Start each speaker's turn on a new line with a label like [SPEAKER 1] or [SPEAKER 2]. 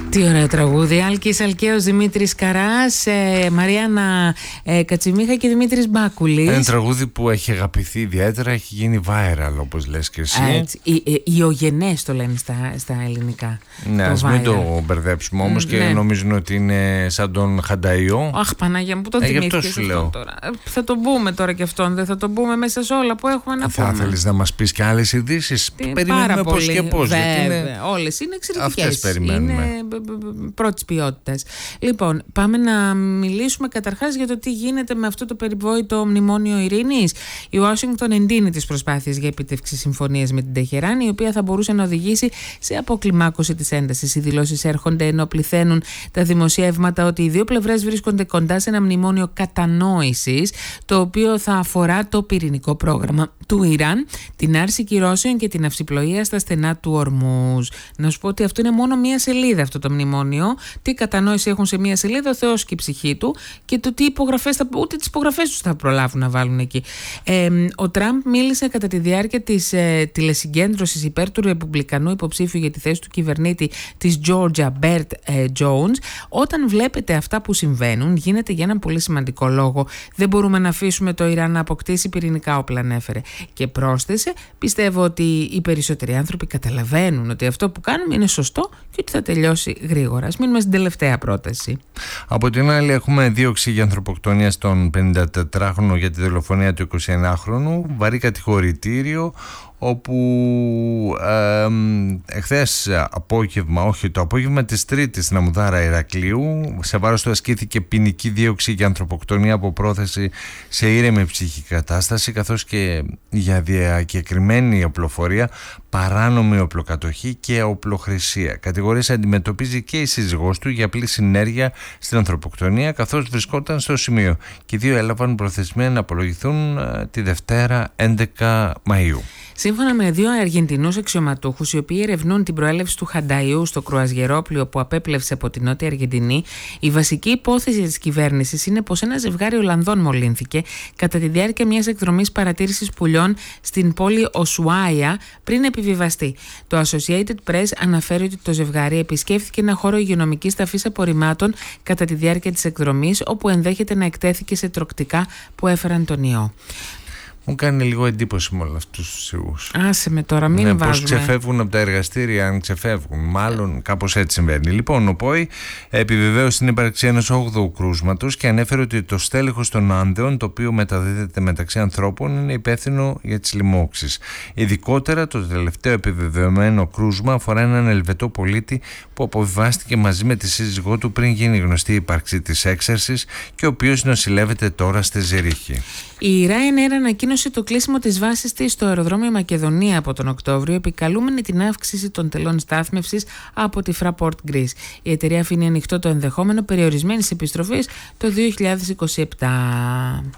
[SPEAKER 1] Τι ωραίο τραγούδι. Άλκης Αλκαίος, Δημήτρης Καράς, Μαριάννα Κατσιμίχα και Δημήτρης Μπάκουλης.
[SPEAKER 2] Ένα τραγούδι που έχει αγαπηθεί ιδιαίτερα, έχει γίνει viral, όπως λες και εσύ.
[SPEAKER 1] Ιογενές το λένε στα ελληνικά.
[SPEAKER 2] Ναι, ας μην το μπερδέψουμε όμως και νομίζουν ότι είναι σαν τον Χανταϊό.
[SPEAKER 1] Αχ, Παναγία μου, που το θυμήθηκες αυτό τώρα. Θα το πούμε τώρα και αυτόν, δεν θα το πούμε μέσα σε όλα που έχουμε να πούμε.
[SPEAKER 2] Θα ήθελες να μας πεις και άλλες ειδήσεις? Περιμένουμε πώς και πώς.
[SPEAKER 1] Βέβαια, όλες είναι εξαιρετικές.
[SPEAKER 2] Αυτές περιμένουμε.
[SPEAKER 1] Είναι πρώτης ποιότητας. Λοιπόν, πάμε να μιλήσουμε καταρχάς για το τι γίνεται με αυτό το περιβόητο μνημόνιο ειρήνης. Η Ουάσιγκτον εντείνει τις προσπάθειες για επίτευξη συμφωνίας με την Τεχεράνη, η οποία θα μπορούσε να οδηγήσει σε αποκλιμάκωση της έντασης. Οι δηλώσεις έρχονται ενώ πληθαίνουν τα δημοσιεύματα ότι οι δύο πλευρές βρίσκονται κοντά σε ένα μνημόνιο κατανόησης, το οποίο θα αφορά το πυρηνικό πρόγραμμα του Ιράν, την άρση κυρώσεων και την αυσιπλοεία στα στενά του Ορμούζ. Να σου πω ότι αυτό είναι μόνο μία σελίδα αυτό το μνημόνιο. Τι κατανόηση έχουν σε μία σελίδα, ο Θεός και η ψυχή του, και το τι υπογραφές, ούτε τις υπογραφές τους θα προλάβουν να βάλουν εκεί. Ο Τραμπ μίλησε κατά τη διάρκεια της τηλεσυγκέντρωσης υπέρ του ρεπουμπλικανού υποψήφιου για τη θέση του κυβερνήτη της Georgia, Bert Jones. Όταν βλέπετε αυτά που συμβαίνουν, γίνεται για έναν πολύ σημαντικό λόγο. Δεν μπορούμε να αφήσουμε το Ιράν να αποκτήσει πυρηνικά όπλα, ανέφερε. Και πρόσθεσε, πιστεύω ότι οι περισσότεροι άνθρωποι καταλαβαίνουν ότι αυτό που κάνουμε είναι σωστό και ότι θα τελειώσει γρήγορα. Ας μείνουμε στην τελευταία πρόταση.
[SPEAKER 2] Από την άλλη, έχουμε δίωξη για ανθρωποκτονία στον 54χρονο για τη δολοφονία του 21χρονου, βαρύ κατηγορητήριο, όπου εχθές απόγευμα, το απόγευμα της Τρίτης στην Αμμουδάρα Ηρακλείου, σε βάρος του ασκήθηκε ποινική δίωξη για ανθρωποκτονία από πρόθεση σε ήρεμη ψυχική κατάσταση, καθώς και για διακεκριμένη οπλοφορία, παράνομη οπλοκατοχή και οπλοχρησία. Κατηγορίες αντιμετωπίζει και η σύζυγός του για απλή συνέργεια στην ανθρωποκτονία, καθώς βρισκόταν στο σημείο, και οι δύο έλαβαν προθεσμία να απολογηθούν τη Δευτέρα 11 Μαΐου.
[SPEAKER 1] Σύμφωνα με δύο Αργεντινούς αξιωματούχους, οι οποίοι ερευνούν την προέλευση του Χανταϊού στο κρουαζιερόπλοιο που απέπλευσε από την Νότια Αργεντινή, η βασική υπόθεση της κυβέρνησης είναι πως ένα ζευγάρι Ολλανδών μολύνθηκε κατά τη διάρκεια μιας εκδρομής παρατήρησης πουλιών στην πόλη Οσουάια πριν επιβιβαστεί. Το Associated Press αναφέρει ότι το ζευγάρι επισκέφθηκε ένα χώρο υγειονομικής ταφής απορριμμάτων κατά τη διάρκεια της εκδρομής, όπου ενδέχεται να εκτέθηκε σε τροκτικά που έφεραν τον ιό.
[SPEAKER 2] Μου κάνει λίγο εντύπωση με όλους αυτούς τους ιούς.
[SPEAKER 1] Άσε με τώρα, μην βάζουμε.
[SPEAKER 2] Πώς ξεφεύγουν από τα εργαστήρια, αν ξεφεύγουν. Μάλλον κάπως έτσι συμβαίνει. Λοιπόν, ο ΠΟΗ επιβεβαίωσε την ύπαρξη ενός 8ου κρούσματος και ανέφερε ότι το στέλεχος των Άνδεων, το οποίο μεταδίδεται μεταξύ ανθρώπων, είναι υπεύθυνο για τις λοιμώξεις. Ειδικότερα, το τελευταίο επιβεβαιωμένο κρούσμα αφορά έναν Ελβετό πολίτη που αποβιβάστηκε μαζί με τη σύζυγό του πριν γίνει γνωστή η ύπαρξη της έξαρσης και ο οποίος νοσηλεύεται τώρα στη Ζερίχη.
[SPEAKER 1] Η Ryanair ανακοίνωσε το κλείσιμο της βάσης της στο αεροδρόμιο Μακεδονία από τον Οκτώβριο, επικαλούμενη την αύξηση των τελών στάθμευσης από τη Fraport Greece. Η εταιρεία αφήνει ανοιχτό το ενδεχόμενο περιορισμένης επιστροφής το 2027.